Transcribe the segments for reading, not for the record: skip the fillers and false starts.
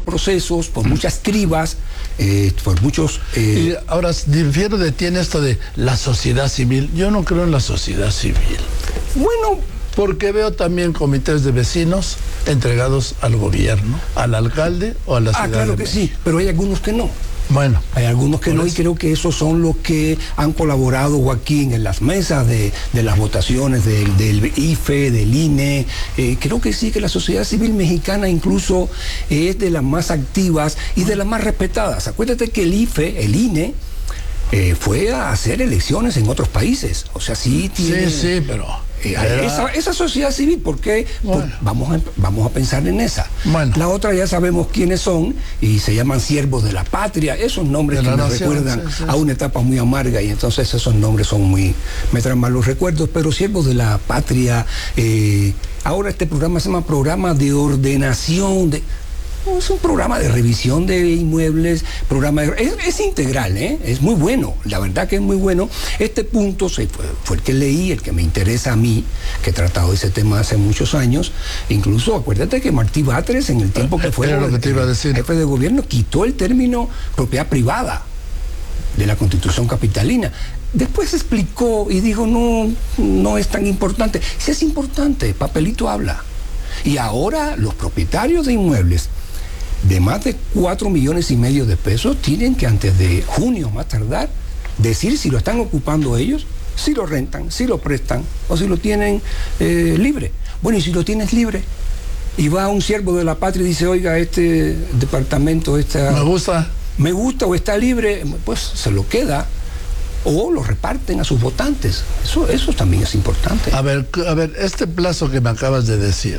procesos, por muchas cribas, por muchos... Y ahora, difiero de ti en esto de la sociedad civil. Yo no creo en la sociedad civil. Bueno, porque veo también comités de vecinos entregados al gobierno, al alcalde o a la ciudad. claro que sí, pero hay algunos que no. Bueno, hay algunos que no, y creo que esos son los que han colaborado, Joaquín, en las mesas de las votaciones del IFE, del INE. Creo que sí, que la sociedad civil mexicana incluso es de las más activas y de las más respetadas. Acuérdate que el IFE, el INE, fue a hacer elecciones en otros países. O sea, sí tiene... Sí, pero... Esa sociedad civil, ¿por qué? Bueno. Pues vamos a pensar en esa. Bueno. La otra ya sabemos quiénes son y se llaman siervos de la patria. Esos nombres que nos recuerdan a una etapa muy amarga, y entonces esos nombres son me traen malos recuerdos, pero siervos de la patria. Ahora este programa se llama Programa de Ordenación es un programa de revisión de inmuebles, es integral, es muy bueno, la verdad que es muy bueno. Este punto fue el que leí, el que me interesa a mí, que he tratado ese tema hace muchos años. Incluso acuérdate que Martí Batres, en el tiempo que fue jefe de gobierno, quitó el término propiedad privada de la Constitución capitalina. Después explicó y dijo, no es tan importante. Sí es importante, papelito habla. Y ahora los propietarios de inmuebles de más de 4,5 millones de pesos tienen que, antes de junio más tardar, decir si lo están ocupando ellos, si lo rentan, si lo prestan o si lo tienen libre. Bueno, y si lo tienes libre y va un siervo de la patria y dice, oiga, este departamento me gusta o está libre, pues se lo queda o lo reparten a sus votantes. Eso también es importante. A ver, este plazo que me acabas de decir,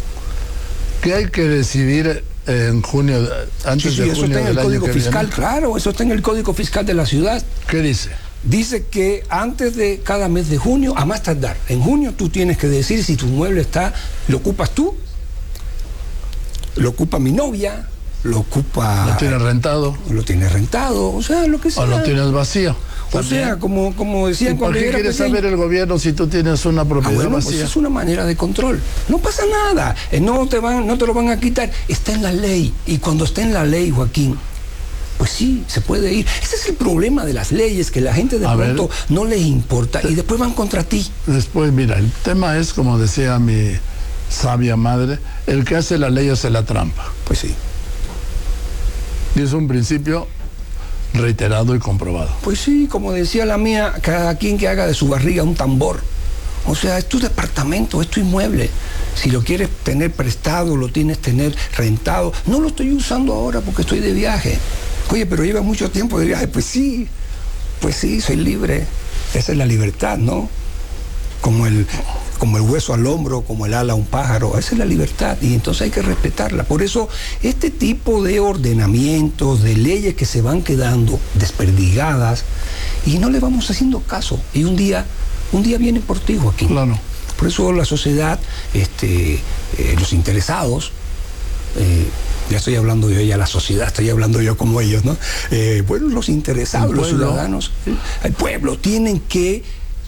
que hay que decidir en junio, antes de junio del año que viene. Eso está en el Código Fiscal, claro, eso está en el Código Fiscal de la ciudad. ¿Qué dice? Dice que antes de cada mes de junio, a más tardar, en junio tú tienes que decir si tu mueble lo ocupas tú, lo ocupa mi novia, lo ocupa... ¿Lo tienes rentado? Lo tienes rentado, o sea, lo que sea. O lo tienes vacío. O sea, como decían cuando ¿por qué quiere saber el gobierno si tú tienes una propiedad vacía? Pues es una manera de control. No pasa nada. No te lo van a quitar. Está en la ley. Y cuando está en la ley, Joaquín, pues sí, se puede ir. Ese es el problema de las leyes, que la gente de pronto no les importa y después van contra ti. Después, mira, el tema es, como decía mi sabia madre, el que hace la ley hace la trampa. Pues sí. Y es un principio reiterado y comprobado. Pues sí, como decía la mía, cada quien que haga de su barriga un tambor. O sea, es tu departamento, es tu inmueble. Si lo quieres tener prestado, lo tienes que tener rentado. No lo estoy usando ahora porque estoy de viaje. Oye, pero lleva mucho tiempo de viaje. Pues sí, soy libre. Esa es la libertad, ¿no? Como el hueso al hombro, como el ala a un pájaro. Esa es la libertad y entonces hay que respetarla. Por eso este tipo de ordenamientos, de leyes que se van quedando desperdigadas y no le vamos haciendo caso. Y un día vienen por ti, Joaquín. Claro. Por eso la sociedad, los interesados, ya estoy hablando yo, ya la sociedad, estoy hablando yo como ellos, ¿no? Bueno, los interesados, los ciudadanos, el pueblo, tienen que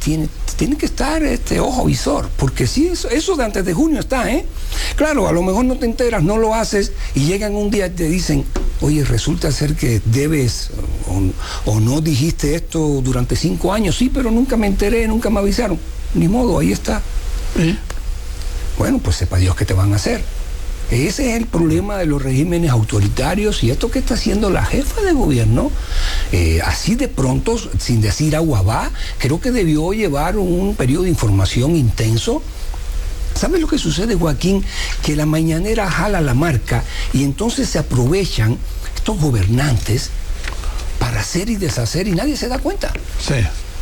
estar ojo visor, porque sí, eso de antes de junio está, Claro, a lo mejor no te enteras, no lo haces, y llegan un día y te dicen, oye, resulta ser que debes, o no dijiste esto durante 5 años, sí, pero nunca me enteré, nunca me avisaron. Ni modo, ahí está. ¿Sí? Bueno, pues sepa Dios qué te van a hacer. Ese es el problema de los regímenes autoritarios, y esto que está haciendo la jefa de gobierno, así de pronto, sin decir agua va, creo que debió llevar un periodo de información intenso. ¿Sabes lo que sucede, Joaquín? Que la mañanera jala la marca y entonces se aprovechan estos gobernantes para hacer y deshacer y nadie se da cuenta. Sí.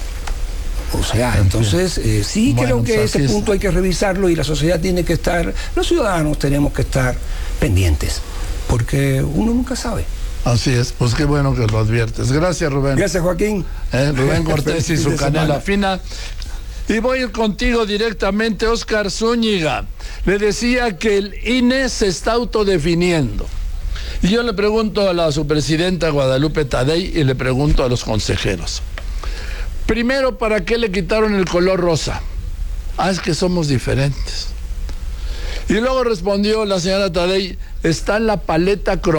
O sea, entonces sí, bueno, creo que ese punto hay que revisarlo y la sociedad tiene que estar, los ciudadanos tenemos que estar pendientes, porque uno nunca sabe. Así es, pues qué bueno que lo adviertes. Gracias, Rubén. Gracias, Joaquín. Rubén Cortés y su canela fina. Y voy a ir contigo directamente, Óscar Zúñiga. Le decía que el INE se está autodefiniendo. Y yo le pregunto a la subpresidenta Guadalupe Tadei y le pregunto a los consejeros. Primero, ¿para qué le quitaron el color rosa? Es que somos diferentes. Y luego respondió la señora Tadei, está en la paleta cromática.